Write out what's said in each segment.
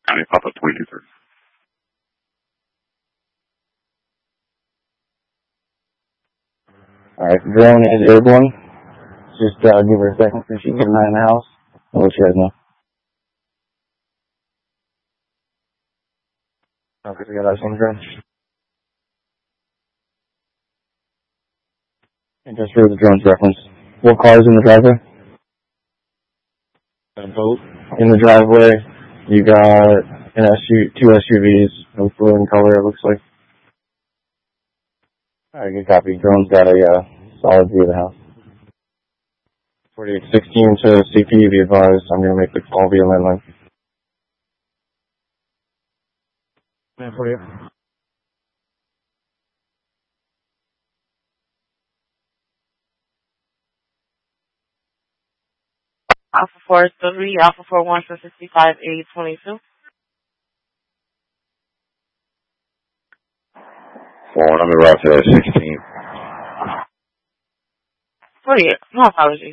County, pop up 2230. Alright, drone is airborne. Just give her a second so she can get an eye in the house. I'll let you guys know. Okay, we got eyes on the drone. And just for the drone's reference, what car's in the driveway? A boat. In the driveway, you got two SUVs, no blue in color, it looks like. Alright, good copy. Drone's got a solid view of the house. 4816 to CP, be advised. I'm going to make the call via landline. Man, 48. Alpha 4 is 3, Alpha 4 1 for 65 822. Forward, I'm in route to 16. 48, no apologies.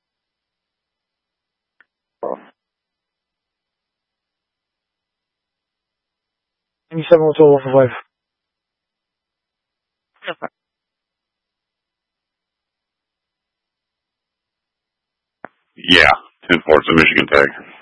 Any 712 for 5. Okay. Yeah, 10-4, it's a Michigan tag.